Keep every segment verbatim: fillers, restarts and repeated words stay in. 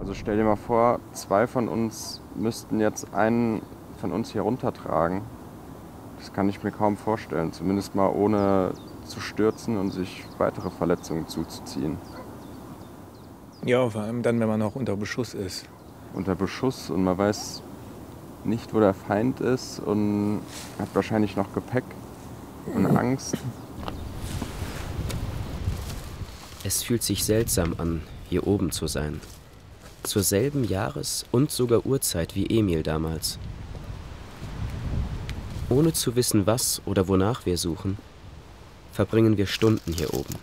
Also stell dir mal vor, zwei von uns müssten jetzt einen von uns hier runtertragen. Das kann ich mir kaum vorstellen, zumindest mal ohne zu stürzen und sich weitere Verletzungen zuzuziehen. Ja, vor allem dann, wenn man noch unter Beschuss ist. Unter Beschuss und man weiß nicht, wo der Feind ist und hat wahrscheinlich noch Gepäck und Angst. Es fühlt sich seltsam an, hier oben zu sein. Zur selben Jahres- und sogar Uhrzeit wie Emil damals. Ohne zu wissen, was oder wonach wir suchen, verbringen wir Stunden hier oben.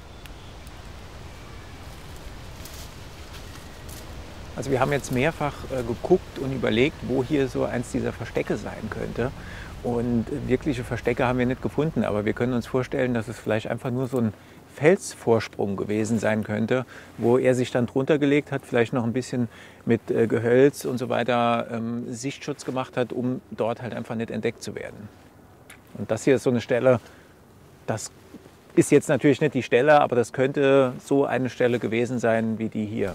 Also wir haben jetzt mehrfach äh, geguckt und überlegt, wo hier so eins dieser Verstecke sein könnte. Und äh, wirkliche Verstecke haben wir nicht gefunden. Aber wir können uns vorstellen, dass es vielleicht einfach nur so ein Felsvorsprung gewesen sein könnte, wo er sich dann drunter gelegt hat, vielleicht noch ein bisschen mit äh, Gehölz und so weiter ähm, Sichtschutz gemacht hat, um dort halt einfach nicht entdeckt zu werden. Und das hier ist so eine Stelle, das ist jetzt natürlich nicht die Stelle, aber das könnte so eine Stelle gewesen sein wie die hier.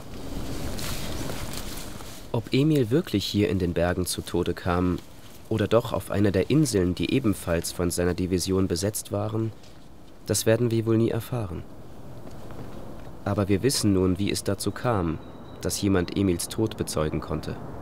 Ob Emil wirklich hier in den Bergen zu Tode kam oder doch auf einer der Inseln, die ebenfalls von seiner Division besetzt waren, das werden wir wohl nie erfahren. Aber wir wissen nun, wie es dazu kam, dass jemand Emils Tod bezeugen konnte.